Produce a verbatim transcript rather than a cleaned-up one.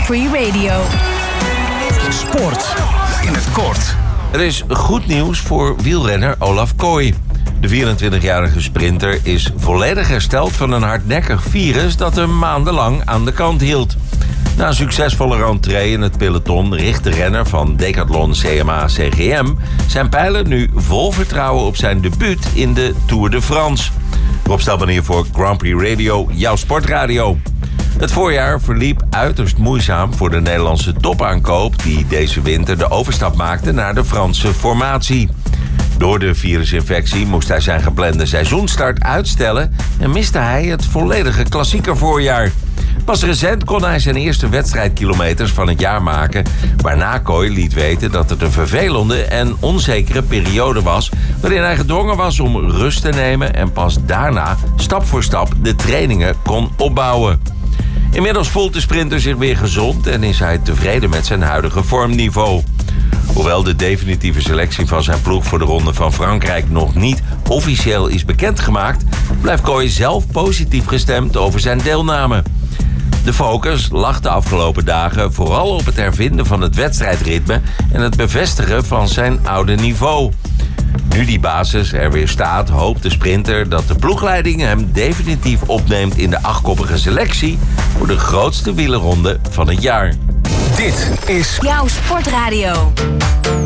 Prix Radio. Sport in het kort. Er is goed nieuws voor wielrenner Olaf Kooi. De vierentwintigjarige sprinter is volledig hersteld van een hardnekkig virus dat hem maandenlang aan de kant hield. Na een succesvolle rentree in het peloton richt de renner van Decathlon C M A C G M zijn pijlen nu vol vertrouwen op zijn debuut in de Tour de France. Rob Stelman hier voor Grand Prix Radio, jouw sportradio. Het voorjaar verliep uiterst moeizaam voor de Nederlandse topaankoop die deze winter de overstap maakte naar de Franse formatie. Door de virusinfectie moest hij zijn geplande seizoenstart uitstellen en miste hij het volledige klassieker voorjaar. Pas recent kon hij zijn eerste wedstrijdkilometers van het jaar maken, waarna Kooi liet weten dat het een vervelende en onzekere periode was, waarin hij gedwongen was om rust te nemen en pas daarna stap voor stap de trainingen kon opbouwen. Inmiddels voelt de sprinter zich weer gezond en is hij tevreden met zijn huidige vormniveau. Hoewel de definitieve selectie van zijn ploeg voor de Ronde van Frankrijk nog niet officieel is bekendgemaakt, blijft Kooi zelf positief gestemd over zijn deelname. De focus lag de afgelopen dagen vooral op het hervinden van het wedstrijdritme en het bevestigen van zijn oude niveau. Nu die basis er weer staat, hoopt de sprinter dat de ploegleiding hem definitief opneemt in de achtkoppige selectie voor de grootste wielerronde van het jaar. Dit is Jouw sportradio.